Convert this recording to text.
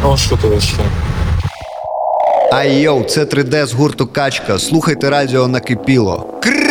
О, що то ще? Ай йоу, це 3D з гурту Качка. Слухайте радіо накипіло.